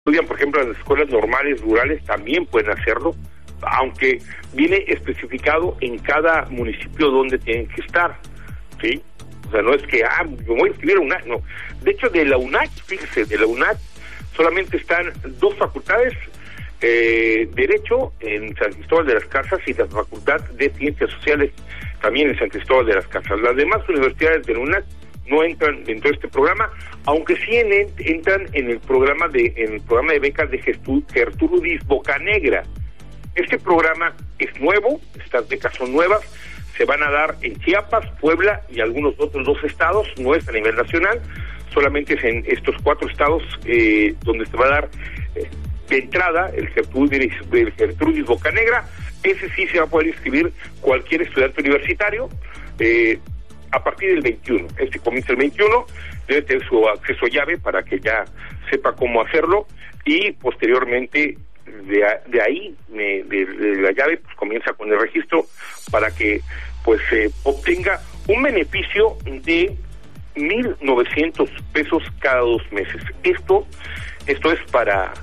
estudian, por ejemplo, en las escuelas normales rurales también pueden hacerlo, aunque viene especificado en cada municipio donde tienen que estar, ¿sí? O sea, no es que, yo voy a escribir a UNACH, no. De hecho, de la UNACH, fíjese, de la UNACH solamente están 2 facultades, Derecho en San Cristóbal de las Casas y la Facultad de Ciencias Sociales también en San Cristóbal de las Casas. Las demás universidades de la UNACH no entran dentro de este programa, aunque sí entran en el programa de becas de Gertrudis Bocanegra. Este programa es nuevo, estas becas son nuevas, se van a dar en Chiapas, Puebla y algunos otros 2 estados, no es a nivel nacional, solamente es en estos 4 estados donde se va a dar de entrada el Gertrudis Bocanegra. Ese sí se va a poder inscribir cualquier estudiante universitario, a partir del 21, comienza el 21, debe tener su acceso a llave para que ya sepa cómo hacerlo, y posteriormente de ahí, de la llave, pues comienza con el registro para que pues obtenga un beneficio de 1,900 pesos cada 2 meses. Esto es para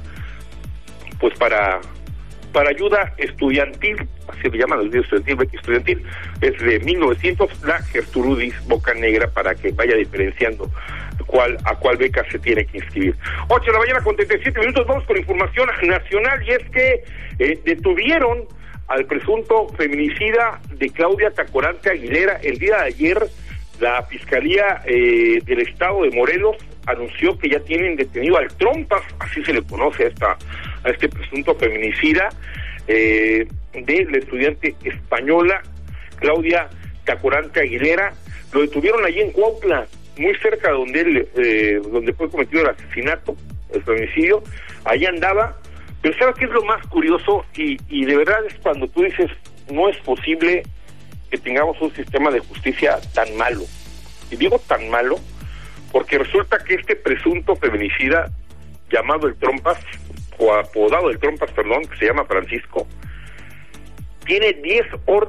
ayuda estudiantil, así le llaman, beca estudiantil, es de 1,900 la Gertrudis Bocanegra, para que vaya diferenciando a cuál beca se tiene que inscribir. 8 de la mañana con 37 minutos, vamos con información nacional, y es que detuvieron al presunto feminicida de Claudia Tacorante Aguilera. El día de ayer, la Fiscalía del Estado de Morelos anunció que ya tienen detenido al Trompas, así se le conoce a este presunto feminicida de la estudiante española Claudia Tacorante Aguilera. Lo detuvieron allí en Cuautla, muy cerca de donde fue cometido el asesinato, el feminicidio. Allí andaba, pero ¿sabes qué es lo más curioso? Y de verdad es cuando tú dices, no es posible que tengamos un sistema de justicia tan malo. Y digo tan malo porque resulta que este presunto feminicida, llamado el Trompas, o apodado el Trompas, perdón, que se llama Francisco, tiene 10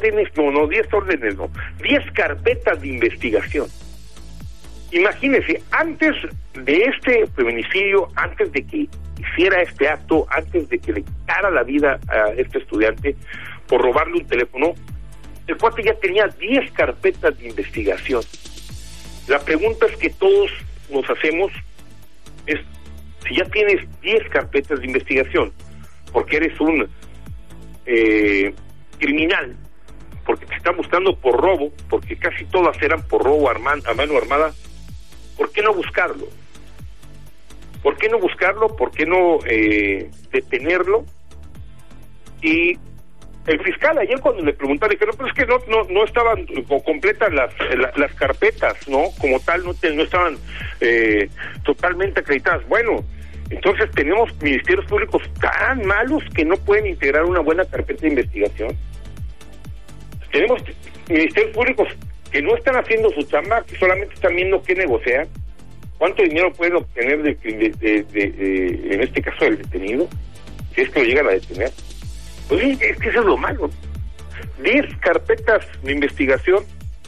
carpetas de investigación. Imagínense, antes de este feminicidio, antes de que hiciera este acto, antes de que le quitara la vida a este estudiante por robarle un teléfono, el cuate ya tenía 10 carpetas de investigación. La pregunta es que todos nos hacemos es, si ya tienes 10 carpetas de investigación, porque eres un criminal, porque te están buscando por robo, porque casi todas eran por robo a mano armada, ¿por qué no buscarlo? ¿Por qué no buscarlo? ¿Por qué no detenerlo? Y el fiscal ayer, cuando le preguntaron, dijeron, pues es que no estaban completas las carpetas, ¿no? Como tal, no estaban totalmente acreditadas. Bueno, entonces tenemos ministerios públicos tan malos que no pueden integrar una buena carpeta de investigación. Tenemos ministerios públicos que no están haciendo su chamba, que solamente están viendo qué negociar, cuánto dinero pueden obtener en este caso del detenido, si es que lo llegan a detener. Pues sí, es que eso es lo malo. 10 carpetas de investigación,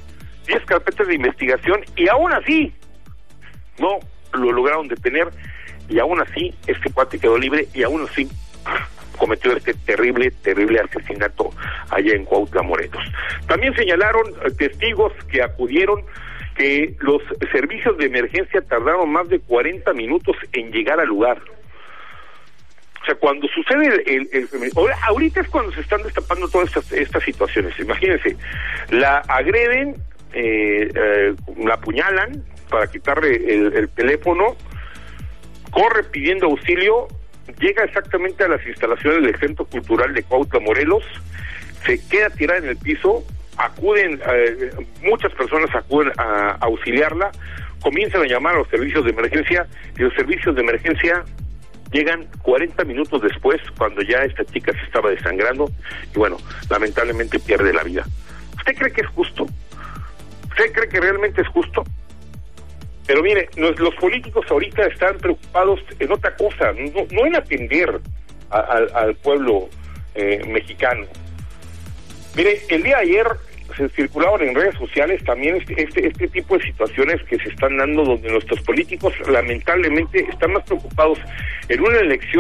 y aún así no lo lograron detener, y aún así este cuate quedó libre, y aún así cometió este terrible asesinato allá en Cuautla, Morelos. También señalaron testigos que acudieron que los servicios de emergencia tardaron más de 40 minutos en llegar al lugar. O sea, cuando sucede ahorita es cuando se están destapando todas estas situaciones. Imagínense, la agreden, la apuñalan para quitarle el teléfono, corre pidiendo auxilio, llega exactamente a las instalaciones del Centro Cultural de Cuautla, Morelos, se queda tirada en el piso, muchas personas acuden a auxiliarla, comienzan a llamar a los servicios de emergencia, y los servicios de emergencia llegan 40 minutos después, cuando ya esta chica se estaba desangrando, y bueno, lamentablemente pierde la vida. ¿Usted cree que es justo? ¿Usted cree que realmente es justo? Pero mire, los políticos ahorita están preocupados en otra cosa, no en atender al pueblo mexicano. Mire, el día de ayer se circulaban en redes sociales también este tipo de situaciones que se están dando, donde nuestros políticos lamentablemente están más preocupados en una elección